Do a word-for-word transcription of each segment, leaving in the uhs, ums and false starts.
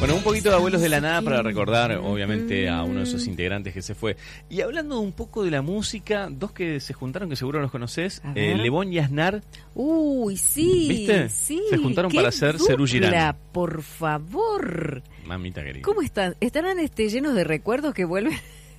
Bueno, un poquito de Abuelos de la Nada para recordar, obviamente, a uno de esos integrantes que se fue. Y hablando un poco de la música, dos que se juntaron, que seguro los conocés, eh, Lebón y Aznar. Uy, sí, ¿viste? sí. Se juntaron para hacer Serú Girán. Por favor. Mamita querida. ¿Cómo están? ¿Estarán este, llenos de recuerdos que vuelven?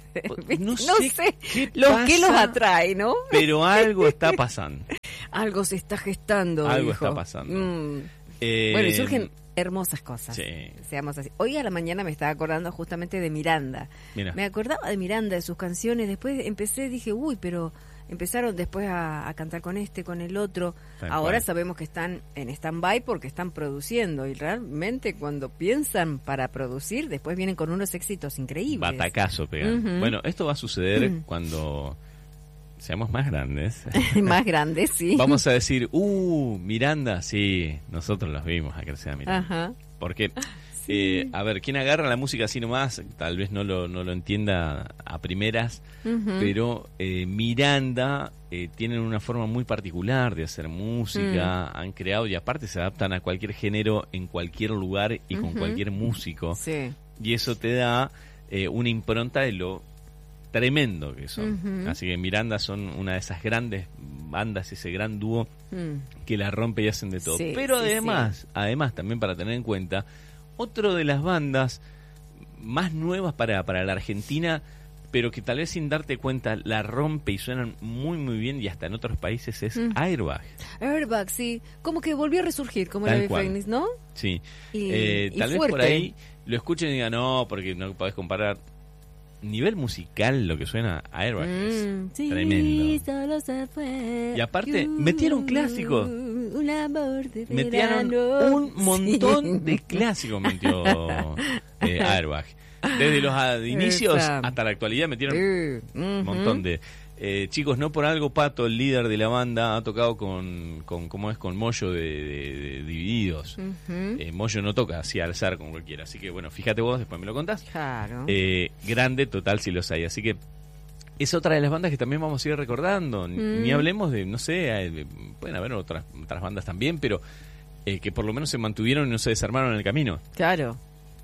No, no sé, sé qué los pasa, que los atrae, ¿no? Pero algo está pasando. Algo se está gestando. Algo hijo. está pasando. Mm. Eh, bueno, y surgen hermosas cosas. Sí. Seamos así. Hoy a la mañana me estaba acordando justamente de Miranda. Mira. Me acordaba de Miranda, de sus canciones. Después empecé, dije, uy, pero empezaron después a, a cantar con este, con el otro. Tal Ahora cual. sabemos que están en stand-by porque están produciendo. Y realmente cuando piensan para producir, después vienen con unos éxitos increíbles. Batacazo pegan. Uh-huh. Bueno, esto va a suceder uh-huh. cuando seamos más grandes. Más grandes, sí. Vamos a decir, uh, Miranda, sí, nosotros los vimos a crecer a Miranda. Ajá. Porque, sí. eh, a ver, quien agarra la música así nomás, tal vez no lo, no lo entienda a primeras, uh-huh. pero eh, Miranda eh, tienen una forma muy particular de hacer música, uh-huh. han creado y aparte se adaptan a cualquier género, en cualquier lugar y uh-huh. con cualquier músico. Sí. Y eso te da eh, una impronta de lo tremendo que son. Uh-huh. Así que Miranda son una de esas grandes bandas, ese gran dúo uh-huh. que la rompe y hacen de todo. Sí, Pero sí, además, sí. además también para tener en cuenta, otro de las bandas más nuevas para, para la Argentina, pero que tal vez sin darte cuenta la rompe y suenan muy muy bien y hasta en otros países es uh-huh. Airbag. Airbag, sí. Como que volvió a resurgir, como el Fénix, ¿no? Sí. Y, eh, y tal vez fuerte. por ahí lo escuchen y digan, no, porque no podés comparar. Nivel musical lo que suena a Airbag mm, es sí, tremendo. Solo se fue. Y aparte, uh, metieron clásicos. Un amor de Metieron verano. un montón sí. de clásicos, metió eh, Airbag. Desde los uh, inicios Esa. hasta la actualidad metieron uh, un uh-huh. montón de... Eh, chicos, no por algo Pato, el líder de la banda, ha tocado con, con ¿cómo es? Con Moyo de, de, de Divididos. Uh-huh. Eh, Moyo no toca así al azar con cualquiera. Así que bueno, fíjate vos, después me lo contás. Claro. Eh, grande, total, si los hay. Así que es otra de las bandas que también vamos a ir recordando. Mm. Ni hablemos de, no sé, eh, pueden haber otras, otras bandas también, pero eh, que por lo menos se mantuvieron y no se desarmaron en el camino. Claro.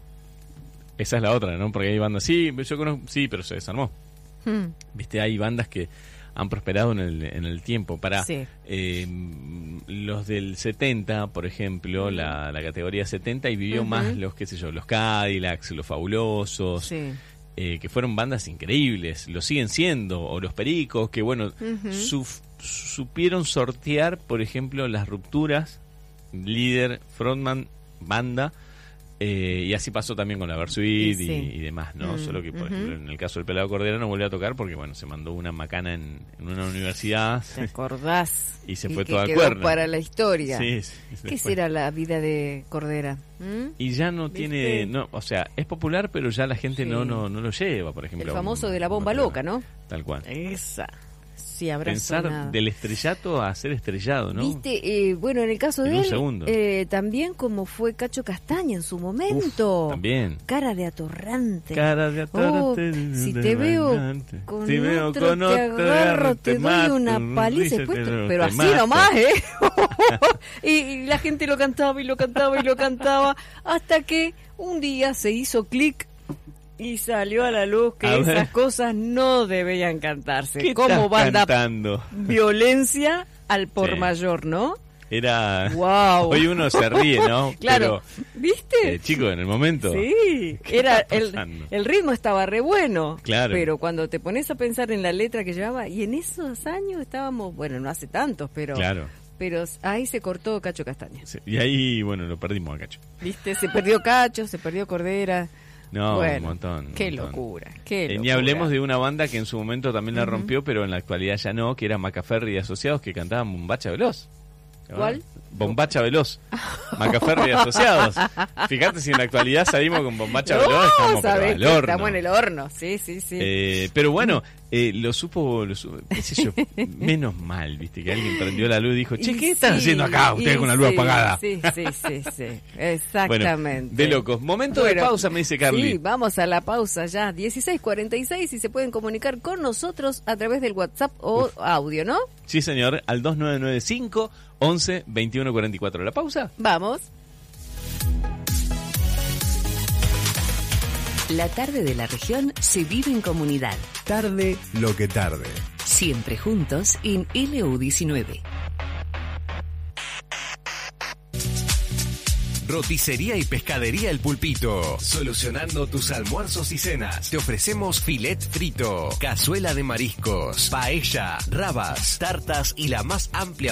Esa es la otra, ¿no? Porque hay bandas, sí, yo conozco, sí, pero se desarmó. Hmm. Viste, hay bandas que han prosperado en el, en el tiempo. Para sí. eh, los del setenta, por ejemplo, la, la categoría setenta, y vivió uh-huh. más los, qué sé yo, los Cadillacs, los Fabulosos, sí. eh, que fueron bandas increíbles, lo siguen siendo, o los Pericos, que bueno, uh-huh. su, supieron sortear, por ejemplo, las rupturas, líder, frontman, banda. Eh, y así pasó también con la Versuit sí, sí. y, y demás, ¿no? Mm, Solo que, por uh-huh. ejemplo, en el caso del Pelado Cordera no volvió a tocar porque, bueno, se mandó una macana en, en una universidad. ¿Te acordás? Y se y fue que toda quedó cuerna. Para la historia. Sí, sí, ¿Qué será la vida de Cordera? ¿Mm? Y ya no ¿Viste? tiene... no O sea, es popular, pero ya la gente sí. no, no no lo lleva, por ejemplo. El famoso un, de la bomba loca, ¿no? Tal cual. Esa. Sí, habrá Pensar sonado. Del estrellato a ser estrellado, ¿no? Viste, eh, bueno, en el caso en de un él, segundo. Eh, también como fue Cacho Castaña en su momento. Uf, también. Cara de atorrante. Cara de atorrante. Oh, si te veo con si veo otro, con te otro, agarro, te, te doy mato, una paliza después, te, pero te así mato. nomás, ¿eh? y, y la gente lo cantaba y lo cantaba y lo cantaba hasta que un día se hizo clic y salió a la luz que a esas ver. cosas no deberían cantarse. ¿Qué Como banda cantando? Violencia al por sí. mayor, ¿no? Era... Wow. Hoy uno se ríe, ¿no? Claro. Pero, ¿viste? Eh, chico, en el momento. Sí. Era el, el ritmo estaba re bueno. Claro. Pero cuando te pones a pensar en la letra que llevaba, y en esos años estábamos, bueno, no hace tantos, pero... Claro. Pero ahí se cortó Cacho Castaña. Sí, y ahí, bueno, lo perdimos a Cacho. ¿Viste? Se perdió Cacho, se perdió Cordera. No, bueno, un montón. Un qué montón. locura, qué eh, locura. Ni hablemos de una banda que en su momento también la uh-huh. rompió, pero en la actualidad ya no, que era Macaferri y Asociados, que cantaban Bombacha Veloz. ¿Cuál? Bombacha Veloz. Macaferri y Asociados. Fíjate si en la actualidad salimos con Bombacha no, Veloz, estamos pero al horno. Estamos en el horno, sí, sí, sí. Eh, pero bueno, eh, lo supo, lo supo, qué sé yo, menos mal, viste, que alguien prendió la luz y dijo, che, ¿qué y están sí, haciendo acá ustedes con la luz sí, apagada? Sí, sí, sí, sí, exactamente. Bueno, de locos. Momento bueno, de pausa, me dice Carly. Sí, vamos a la pausa ya, dieciséis cuarenta y seis, y se pueden comunicar con nosotros a través del WhatsApp o Uf. audio, ¿no? Sí, señor, al dos nueve nueve cinco, once, veintiuno cuarenta y cuatro. ¿La pausa? Vamos. La tarde de la región se vive en comunidad. Tarde lo que tarde. Siempre juntos en L U diecinueve. Roticería y pescadería El Pulpito. Solucionando tus almuerzos y cenas. Te ofrecemos filet frito, cazuela de mariscos, paella, rabas, tartas y la más amplia